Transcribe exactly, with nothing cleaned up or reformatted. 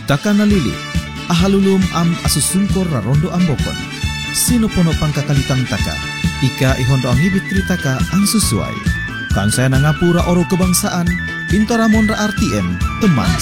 Itaka nalili, ahalulum am asusungkor rarondo ambokon. Sino pono pangkakalitang taka, ika ihondo ang ibit tritaka ang susuai. Kan saya nangapura oro kebangsaan, pintoramon ra R T M, teman